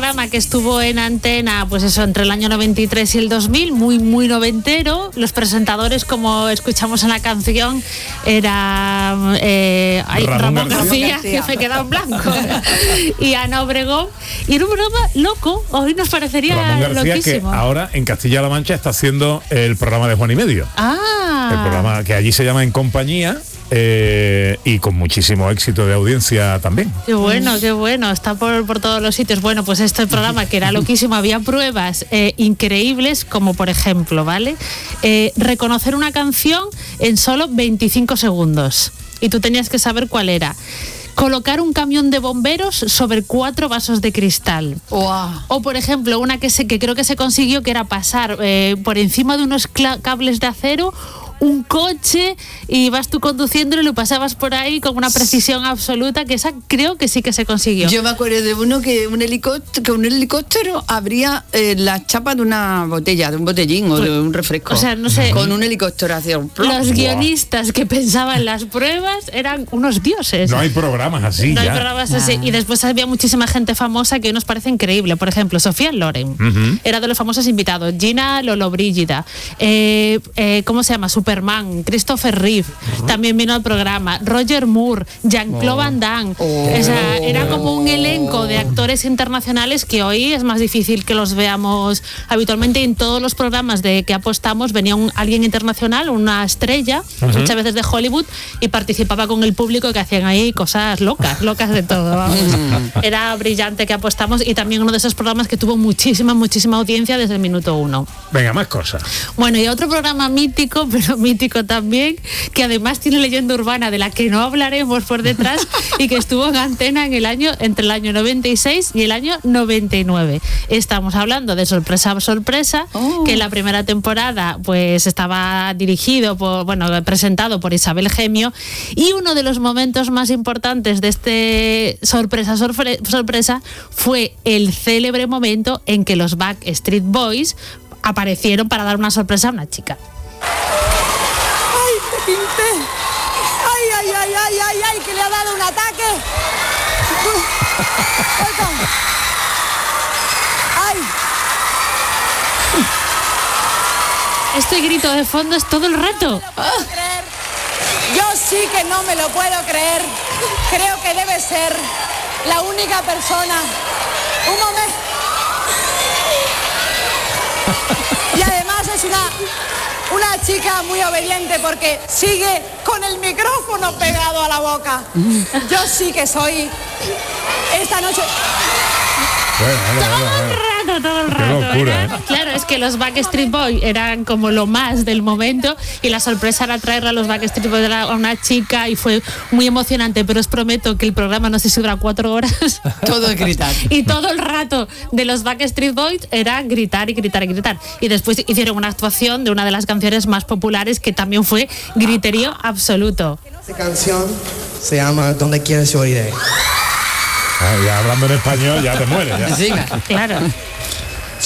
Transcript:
programa que estuvo en antena, pues eso, entre el año 93 y el 2000, muy, muy noventero. Los presentadores, como escuchamos en la canción, eran Ramón García, que me he quedado en blanco, y Ana Obregón. Y era un programa loco, hoy nos parecería Ramón García, loquísimo. Que ahora en Castilla-La Mancha está haciendo el programa de Juan y Medio. El programa que allí se llama En Compañía. Y con muchísimo éxito de audiencia también. Qué bueno, está por todos los sitios. Bueno, pues este programa que era loquísimo, había pruebas increíbles, como por ejemplo, ¿vale? Reconocer una canción en solo 25 segundos. Y tú tenías que saber cuál era. Colocar un camión de bomberos sobre 4 vasos de cristal. Wow. O, por ejemplo, una que creo que se consiguió, que era pasar por encima de unos cables de acero un coche y vas tú conduciéndolo y lo pasabas por ahí con una precisión absoluta, que esa creo que sí que se consiguió. Yo me acuerdo de uno que un helicóptero abría la chapa de una botella, de un botellín o de un refresco. O sea, no sé. Con un helicóptero hacia un plop. Los guionistas que pensaban las pruebas eran unos dioses. No hay programas así. No ya. hay programas así. Y después había muchísima gente famosa que nos parece increíble. Por ejemplo, Sofía Loren era de los famosos invitados. Gina Lollobrigida. ¿Cómo se llama? Superman, Christopher Reeve, también vino al programa, Roger Moore, Jean-Claude Van Damme. O sea, era como un elenco de actores internacionales que hoy es más difícil que los veamos habitualmente. En todos los programas de que apostamos venía alguien internacional, una estrella, muchas veces de Hollywood, y participaba con el público, que hacían ahí cosas locas de todo, vamos. Era brillante que apostamos, y también uno de esos programas que tuvo muchísima audiencia desde el minuto 1. Venga, más cosas. Bueno, y otro programa mítico, pero mítico también, que además tiene leyenda urbana de la que no hablaremos por detrás, y que estuvo en antena entre el año 96 y el año 99. Estamos hablando de Sorpresa, que en la primera temporada pues estaba presentado por Isabel Gemio, y uno de los momentos más importantes de este sorpresa fue el célebre momento en que los Backstreet Boys aparecieron para dar una sorpresa a una chica. ¡Ay, que le ha dado un ataque! ¡Ay! Este grito de fondo es todo el rato. Yo sí que no me lo puedo creer. Creo que debe ser la única persona. Un momento. Y además es una chica muy obediente, porque sigue con el micrófono pegado a la boca. Yo sí que soy esta noche. Todo el rato. locura, ¿verdad? Claro, es que los Backstreet Boys eran como lo más del momento, y la sorpresa era traerle a los Backstreet Boys a una chica, y fue muy emocionante. Pero os prometo que el programa no sé si dura 4 horas. Todo es gritar. Y todo el rato de los Backstreet Boys era gritar y gritar y gritar. Y después hicieron una actuación de una de las canciones más populares, que también fue griterío absoluto. Esta canción se llama Donde quieres yo iré. Ya hablando en español ya te mueres. Ya. Sí, Claro.